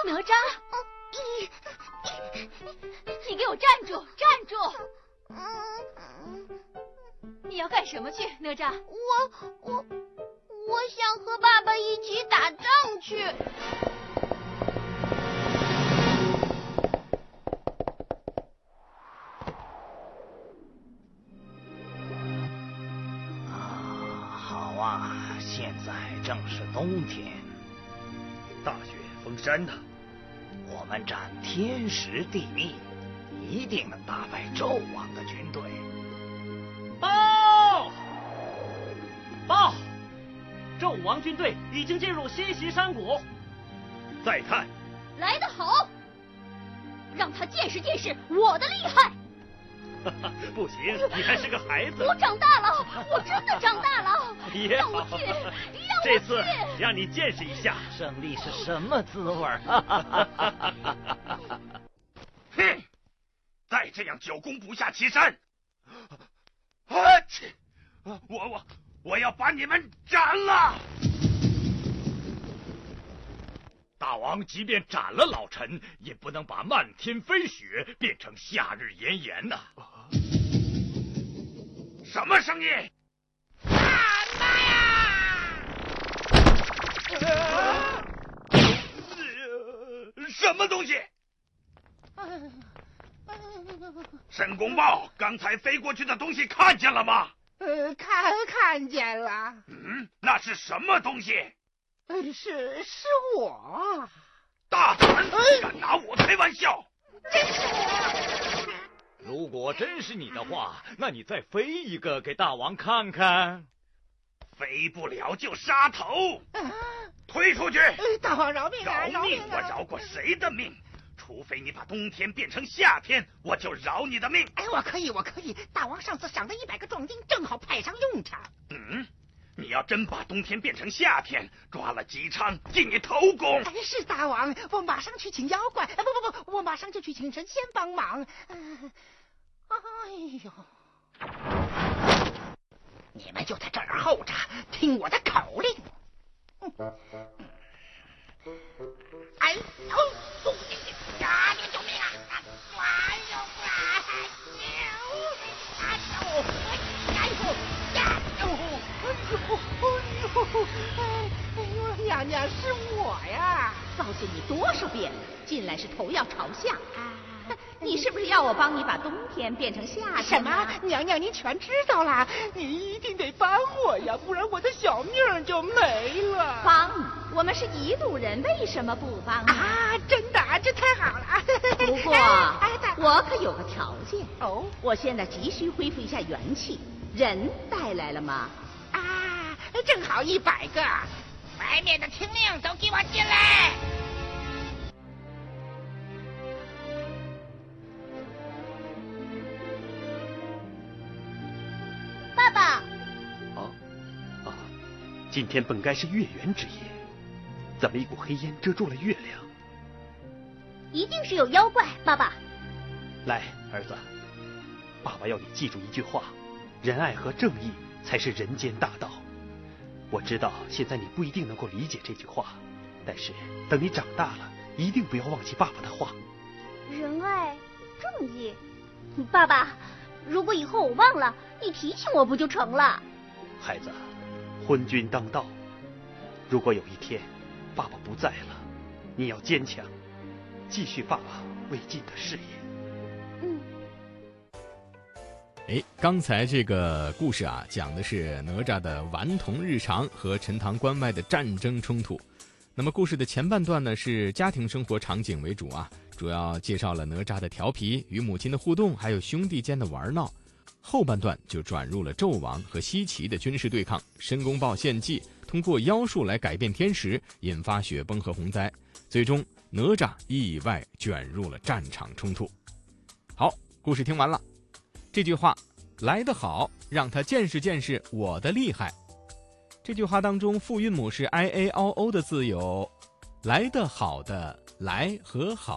哪吒，你给我站住！站住！你要干什么去，哪吒？ 我想和爸爸一起打仗去。 好啊，现在正是冬天， 大雪封山呢。 我们占天时地利，一定能打败纣王的军队。 报！报！纣王军队已经进入西溪山谷。 再看， 来得好，让他见识见识我的厉害。 不行，你还是个孩子。 我长大了，我真的长大了。 也好， 让我去，让我去。 这次让你见识一下胜利是什么滋味。 哼！再这样久攻不下岐山，我要把你们斩了！大王即便斩了老臣，也不能把漫天飞雪变成夏日炎炎呐！什么声音？妈呀！什么东西？申公豹，刚才飞过去的东西看见了吗？ 看见了。 那是什么东西？ 是我。 大胆，敢拿我开玩笑？ 这是我。 如果真是你的话，那你再飞一个给大王看看。飞不了就杀头，推出去！ 大王饶命啊！ 饶命！我饶过谁的命？除非你把冬天变成夏天，我就饶你的命。 我可以。大王上次赏的100个壮丁正好派上用场。 你要真把冬天变成夏天，抓了姬昌进你头宫。 是大王，我马上去请妖怪。不，我马上就去请神仙帮忙。哎呦！你们就在这儿候着，听我的口令。哎呦！呀！救命啊！哎呦！娘娘是我呀！ 告诉你多少遍了，进来是头要朝下。你是不是要我帮你把冬天变成夏天？ 什么？娘娘您全知道了，你一定得帮我呀，不然我的小命就没了。 帮你？我们是一路人，为什么不帮你？ 真的，这太好了。 不过我可有个条件。我现在急需恢复一下元气，人带来了吗？ 正好100个。外面的听令都给我进来！ 爸爸。 今天本该是月圆之夜，怎么一股黑烟遮住了月亮？ 一定是有妖怪，爸爸。 来，儿子，爸爸要你记住一句话：仁爱和正义才是人间大道。我知道现在你不一定能够理解这句话，但是等你长大了，一定不要忘记爸爸的话。 仁爱正义，爸爸，如果以后我忘了，你提醒我不就成了？ 孩子，昏君当道，如果有一天爸爸不在了，你要坚强，继续爸爸未尽的事业。 刚才这个故事啊，讲的是哪吒的顽童日常和陈塘关外的战争冲突。那么故事的前半段呢，是家庭生活场景为主啊，主要介绍了哪吒的调皮、与母亲的互动，还有兄弟间的玩闹。后半段就转入了纣王和西岐的军事对抗，申公豹献计，通过妖术来改变天时，引发雪崩和洪灾，最终哪吒意外卷入了战场冲突。好，故事听完了。这句话来得好，让他见识见识我的厉害。这句话当中复韵母是 i a o o 的字有来得好的来和好。